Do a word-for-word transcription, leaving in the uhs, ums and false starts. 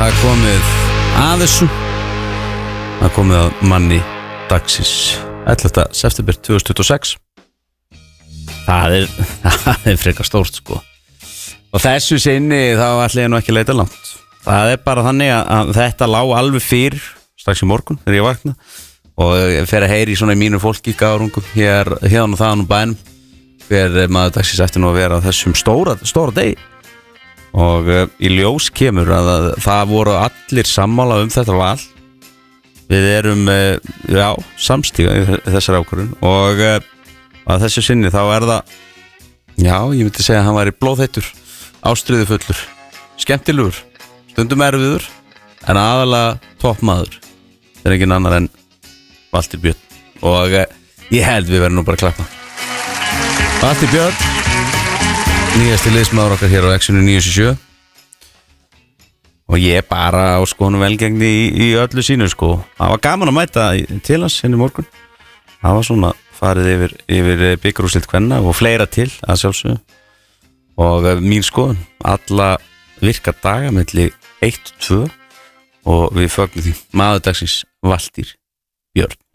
er komið að þessu Það er komið að manni dagsins ellefta september tvö þúsund tuttugu og sex Það er, það er frekar stórt sko Og þessu sinni þá ætla ég nú ekki að leita langt Það er bara þannig að, að þetta lá alveg fyrir strax í morgun þegar ég vakna Og ég fer að heyri svona í mínu fólki gárungum hér, hérna og þaðan og bænum Hver maður dagsins eftir nú að vera á þessum stóra, stóra degi Og uh, í ljós kemur að, að það voru allir sammála um þetta val Við erum, uh, já, samstíga í þessari ákvörðun Og uh, að þessu sinni þá er það, já, ég myndi segja að hann væri blóðheittur Ástríðufullur, skemmtilegur, stundum erfiður En aðalega toppmaður Það er engin annar en Valtýr Björn Og uh, ég held við verðum nú bara að klappa Valtýr Björn Nýjasti liðsmaður okkar hér á Exxonu níu sjö sjö Og ég bara á skoðunum velgengni í, í öllu sínu sko Það var gaman að mæta til hans henni morgun Það var svona farið yfir, yfir bikarúrslit kvenna og fleira til að sjálfsögðu Og mín skoðun, alla virka daga milli eitt og tvö Og við fögnum því maður dagsins Valtýr Björn